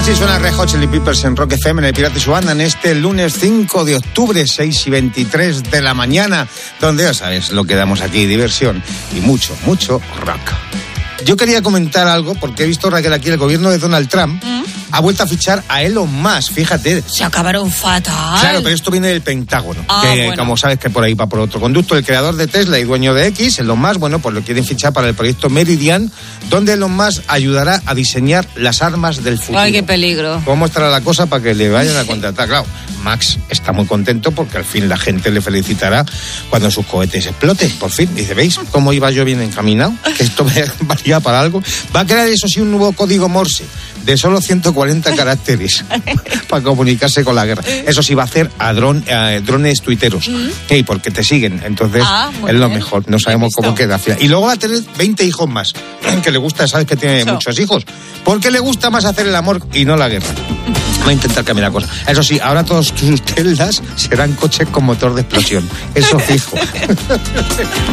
Así suena Red Hot Chili Peppers en Rock FM, en el Pirata y su Banda, en este lunes 5 de octubre, 6:23 de la mañana, donde ya sabes lo que damos aquí, diversión y mucho, mucho rock. Yo quería comentar algo, porque he visto, Raquel, aquí el gobierno de Donald Trump ha vuelto a fichar a Elon Musk, fíjate. Se acabaron fatal. Claro, pero esto viene del Pentágono, bueno. Como sabes que por ahí va por otro conducto. El creador de Tesla y dueño de X, Elon Musk, bueno, pues lo quieren fichar para el proyecto Meridian, donde Elon Musk ayudará a diseñar las armas del futuro. Ay, qué peligro. ¿Cómo estará la cosa para que le vayan a contratar? Claro, Max está muy contento porque al fin la gente le felicitará cuando sus cohetes exploten, por fin. Dice, ¿veis cómo iba yo bien encaminado? Que esto me valía para algo. Va a crear, eso sí, un nuevo código Morse de solo 140 caracteres para comunicarse con la guerra. Eso sí, va a hacer a drones tuiteros. Hey, porque te siguen. Entonces, es lo mejor. No sabemos cómo queda. Y luego va a tener 20 hijos más. Que le gusta, sabes que tiene muchos hijos. Porque le gusta más hacer el amor y no la guerra. Va a intentar cambiar la cosa. Eso sí, ahora todos sus Teslas serán coches con motor de explosión. Eso fijo.